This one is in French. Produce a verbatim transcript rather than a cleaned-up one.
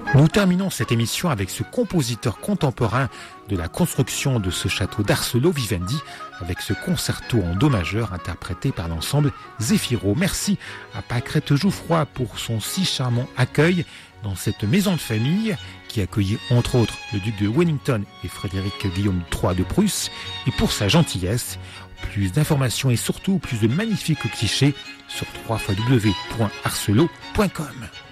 Nous terminons cette émission avec ce compositeur contemporain de la construction de ce château d'Arcelot, Vivendi, avec ce concerto en do majeur interprété par l'ensemble Zéphiro. Merci à Pâquerette Jouffroy pour son si charmant accueil dans cette maison de famille qui accueillait entre autres le duc de Wellington et Frédéric Guillaume trois de Prusse, et pour sa gentillesse. Plus d'informations et surtout plus de magnifiques clichés sur w w w point arcelot point com.